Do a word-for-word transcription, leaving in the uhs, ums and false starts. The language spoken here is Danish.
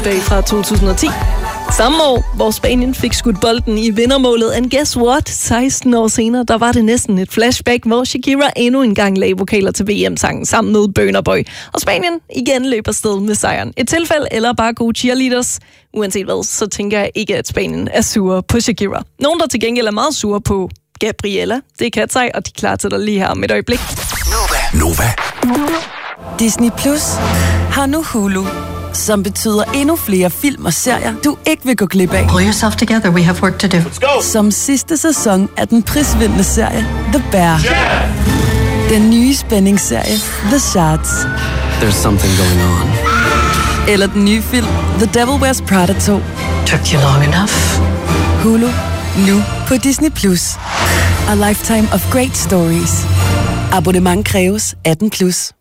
Bag fra to tusind og ti. Samme år, hvor Spanien fik skudt bolden i vindermålet, and guess what? seksten år senere, der var det næsten et flashback, hvor Shakira endnu en gang lagde vokaler til V M-sangen sammen med Burna Boy. Og Spanien igen løber sted med sejren. Et tilfælde eller bare gode cheerleaders. Uanset hvad, så tænker jeg ikke, at Spanien er sure på Shakira. Nogen, der til gengæld er meget sure på Gabriella, det er Katsej, og de er klar til dig lige her om et øjeblik. Nova. Disney Plus har nu Hulu, som betyder endnu flere film og serier, du ikke vil gå glip af. Pull yourself together, we have work to do. Let's go! Som sidste sæson af den prisvindende serie The Bear. Yeah! Den nye spændingsserie The Shards. There's something going on. Eller den nye film The Devil Wears Prada to. Took you long enough. Hulu, nu på Disney Plus. A lifetime of great stories. Abonnement kræves atten plus.